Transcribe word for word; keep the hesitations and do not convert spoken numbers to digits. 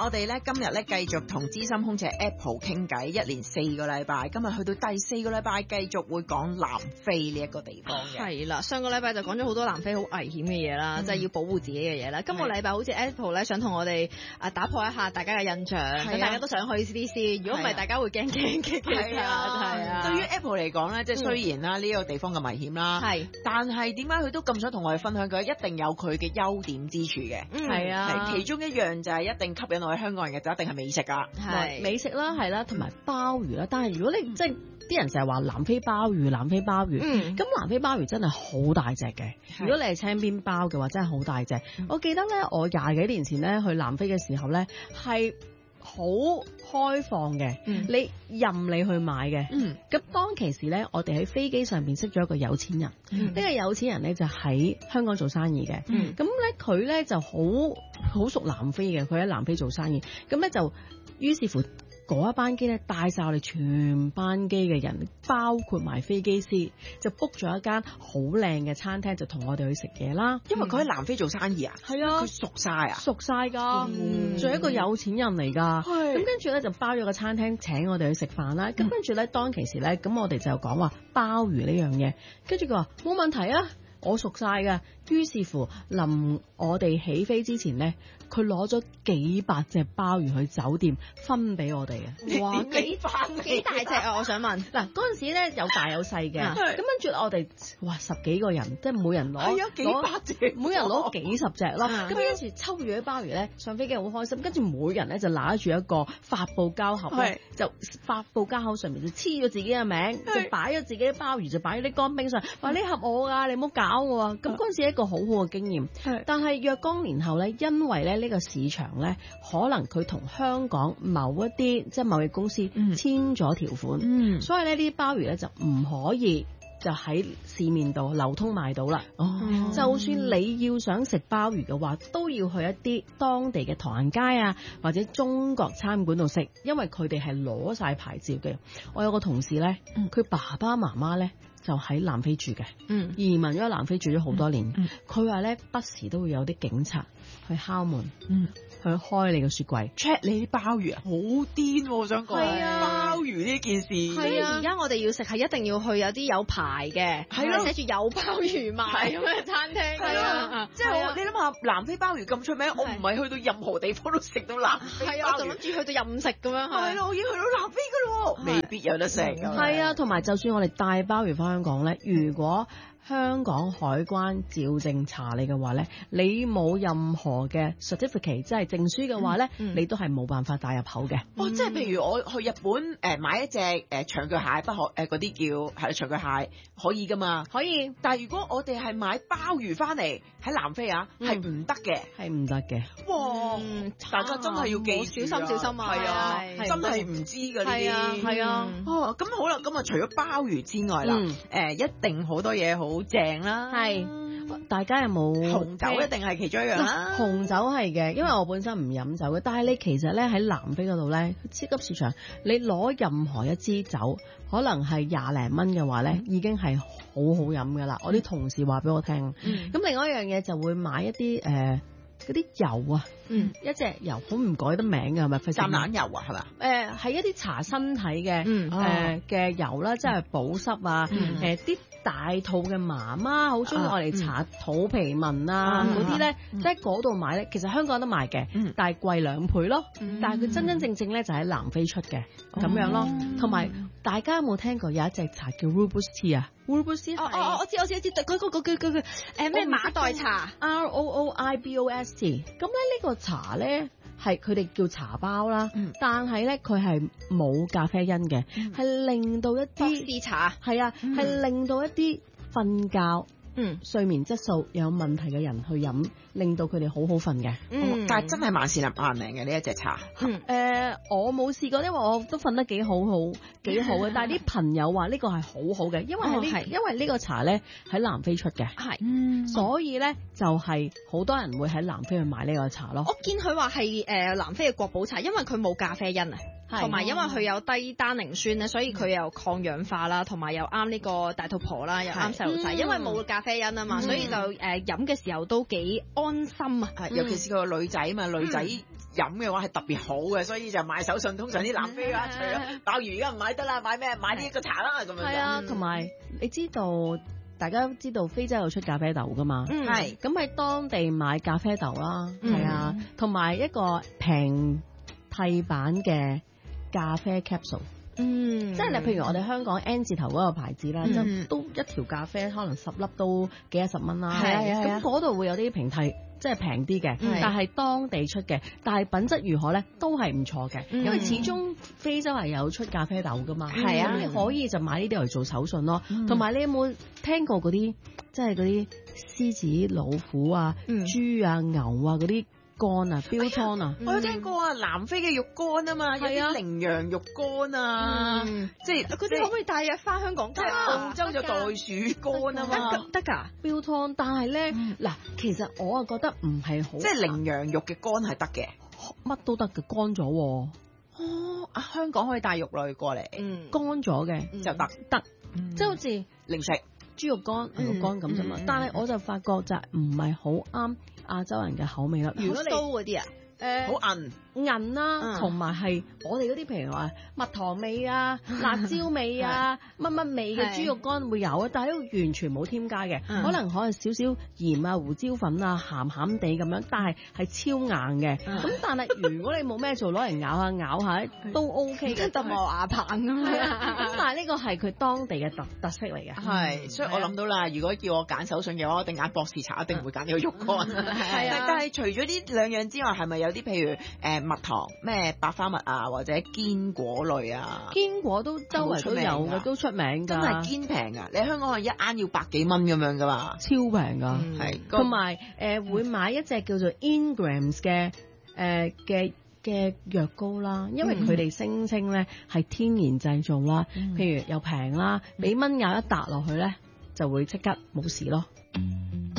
我哋咧今日咧繼續同資深空姐 Apple 傾偈，一連四個禮拜，今日去到第四個禮拜，繼續會講南非呢一個地方嘅。 係啦，上個禮拜就講咗好多南非好危險嘅嘢啦，即係、嗯、要保護自己嘅嘢啦。今個禮拜好似 Apple 咧想同我哋啊打破一下大家嘅印象，咁大家都想去 C D C， 如果唔係大家會驚驚嘅。係啊，係啊。對於 Apple 嚟講咧，即係雖然啦呢、嗯、個地方咁危險啦，係，但係點解佢都咁想同我哋分享？佢一定有佢嘅優點之處嘅。係、嗯、啊，其中一樣就係一定吸引我哋香港人嘅，就一定係美食啦。 係美食啦，係啦，同埋鮑魚啦。但係如果你、嗯、即係啲人成日話南非鮑魚，南非鮑魚，咁、嗯、南非鮑魚真係好大隻嘅。如果你係青邊鮑嘅話，真係好大隻、嗯。我記得咧，我廿幾年前咧去南非嘅時候咧，係好開放嘅、嗯，你任你去買嘅。咁、嗯、當其時咧，我哋喺飛機上邊識咗一個有錢人。呢、嗯這個有錢人咧就喺香港做生意嘅。咁咧佢咧就好好熟南非嘅，佢喺南非做生意。咁咧就於是乎。嗰一班機咧帶晒我哋全班機嘅人，包括埋飛機師，就 book 咗一間好靚嘅餐廳，就同我哋去食嘢啦。 因為佢喺南非做生意啊，係啊，佢熟晒啊， 熟晒噶，仲、嗯、係一個有錢人嚟噶。咁跟住咧就包咗個餐廳請我哋去食飯啦。咁跟住咧當其時咧，咁我哋就講話鮑魚呢樣嘢，跟住佢話冇問題啊。我熟晒噶，於是乎臨我哋起飛之前咧，佢攞咗幾百隻鮑魚去酒店分俾我哋嘅。 哇，幾幾大隻啊！我想問， 嗱嗰陣時咧有大有細嘅，咁跟住我哋哇十幾個人，即係每人攞係啊幾百隻， 每人攞幾十隻咯。咁跟住抽住啲鮑魚咧，上飛機好開心。跟住每人咧就拿住一個發泡膠盒，就發泡膠盒上面就黐咗自己嘅名，就擺咗自己啲鮑魚，就擺喺啲乾冰上。話呢盒我㗎，你唔好搞。咁嗰陣時係一個好好嘅經驗，但係若干年後咧，因為咧呢個市場咧，可能佢同香港某一啲即係貿易公司簽咗條款，嗯、所以咧呢啲鮑魚咧就唔可以就喺市面度流通賣到啦。哦，就算你要想食鮑魚嘅話，都要去一啲當地嘅唐人街啊，或者中國餐館度食，因為佢哋係攞晒牌照嘅。我有個同事咧，佢、嗯、爸爸媽媽咧。就喺南非住嘅，嗯，移民咗南非住咗好多年。佢話咧，不時都會有啲警察去敲門，嗯，去開你個雪櫃 check 你啲鮑魚啊，好癲！我想講，係啊，鮑魚呢件事， 係啊，而家我哋要食係一定要去有啲有牌嘅，係咯，寫住有鮑魚賣咁嘅餐廳，係啊， 即係我你諗下，南非鮑魚咁出名，我唔係去到任何地方都食到南非鮑魚，係啊，我就諗住去到任食咁樣， 係咯，我已經去到南非噶咯，未必有得食， 係啊，同埋就算我哋帶鮑魚翻香港咧，如果香港海關照證查你嘅話咧，你冇任何嘅 certificate 即係證書嘅話咧、嗯嗯，你都係冇辦法帶入口嘅。 哦，即係譬如我去日本誒、呃、買一隻誒、呃、長腳蟹，不可誒嗰啲叫係長腳蟹可以噶嘛？可以。但係如果我哋係買鮑魚翻嚟喺南非啊，係唔得嘅， 係唔得嘅。 哇！嗯、大家真係要記住、啊、 小心小心啊！係啊，係真係唔知㗎呢啲。 係啊， 哦，咁好啦，咁啊除咗鮑魚之外啦，誒、嗯呃、一定好多嘢好正啦。 係，大家有冇紅酒一定係其中一樣啦。 紅酒係嘅，因為我本身唔飲酒嘅，但係你其實咧喺南非嗰度咧，超級市場你攞任何一支酒，可能係廿零蚊嘅話咧、嗯，已經係好好飲噶啦。我啲同事話俾我聽，咁、嗯、另外一樣嘢就會買一啲誒嗰啲油啊，嗯，一隻油好唔改得名嘅係咪？ 橄欖油啊，係嘛？ 誒，係一啲搽身體嘅，誒嘅油啦，即係保濕啊，誒啲。大肚嘅媽媽好中意我嚟搽肚皮紋啊嗰啲咧，即係嗰度買咧，其實香港有得賣嘅、嗯，但係貴兩倍咯。嗯、但係佢真真正正咧就喺南非出嘅咁、嗯、樣咯。同埋大家有冇聽過有一隻茶叫 Rooibos Tea 啊 ？Rooibos Tea 哦哦，我知我知我知，嗰嗰嗰嗰嗰誒咩馬黛茶 R O O I B O S T。咁咧呢個茶咧係佢哋叫茶包啦，嗯、但係咧佢係冇咖啡因嘅，係、嗯、令到一啲茶係啊，係、嗯、令到一啲瞓覺。嗯，睡眠質素有問題嘅人去飲，令到佢哋好好瞓嘅。 嗯，但係真係萬事萬靈嘅呢一隻茶。 嗯，誒、呃，我冇試過，因為我都瞓得幾好好，幾好嘅。但係啲朋友話呢個係好好嘅，因為係呢、哦，因為呢個茶咧喺南非出嘅，係，嗯，所以咧就係、是、好多人會喺南非去買呢個茶咯。 我見佢話係誒南非嘅國寶茶，因為佢冇咖啡因啊。同埋因為佢有低單寧酸咧，所以佢又抗氧化啦，同埋又啱呢個大肚婆啦，又啱細路仔。因為冇咖啡因啊嘛、嗯，所以就誒飲嘅時候都幾安心啊、嗯。 尤其是佢個女仔嘛，女仔飲嘅話係特別好嘅，所以就買手信。通常啲南非啊，除咗鮑魚而家唔買得啦，買咩？買呢一個茶啦咁樣。 係啊，同埋你知道，大家都知道非洲有出咖啡豆噶嘛？ 嗯，係。 咁喺當地買咖啡豆啦，係啊，同埋一個平替版嘅咖啡 capsule。嗯，即係你譬如我哋香港 N 字頭嗰個牌子啦，就、嗯、都一條咖啡可能十粒都幾一十蚊啦。係啊，咁嗰度會有啲平替，即係平啲嘅，但係當地出嘅，但係品質如何咧，都係唔錯嘅。嗯、因為始終非洲係有出咖啡豆噶嘛。係啊、嗯，你可以就買呢啲嚟做手信咯。同埋、嗯、你有冇聽過嗰啲，即係嗰啲獅子、老虎啊、嗯、豬啊、牛啊嗰啲？乾啊，標湯啊， 我有聽過啊，南非嘅肉乾啊嘛，有啲羚羊肉乾啊，即係嗰啲可唔可以帶入翻香港？ 即係澳洲就袋鼠乾啊嘛， 得㗎，標湯。但係咧，嗱，其實我啊覺得唔係好， 即係羚羊肉嘅乾係得嘅， 乜都得嘅，乾咗。哦， 啊，香港可以帶肉類過嚟， 嗯，乾咗嘅就得得，即係好似零食豬肉乾、牛肉乾咁啫嘛。但係我就發覺就唔係好啱亞洲人嘅口味啦。 如果你嗰啲啊， 誒好韌韌啦，同埋係我哋嗰啲譬如話蜜糖味啊、辣椒味啊、乜乜味嘅豬肉乾會有啊，但係都完全冇添加嘅，可能可能少少鹽啊、胡椒粉啊、鹹鹹地咁樣，但係係超硬嘅。咁但係如果你冇咩做，攞嚟咬下咬下都 OK 嘅， 得磨牙棒咁樣。 咁但係呢個係佢當地嘅特特色嚟嘅。 係，所以我諗到啦，如果叫我揀手信嘅話，我一定揀博士茶，一定唔會揀呢個肉乾。係啊，但係除咗呢兩樣之外，係咪有啲譬如誒蜜糖咩百花蜜啊，或者堅果類啊？ 堅果都周圍都有嘅，都出名㗎。 真係堅平㗎！你喺香港係一啱要百幾蚊咁樣㗎嘛？ 超平㗎， 係。 同埋誒會買一隻叫做 Ingrams 嘅誒嘅嘅藥膏啦，因為佢哋聲稱咧係天然製造啦，譬如又平啦，俾蚊咬一笪落去咧就會即刻冇事咯。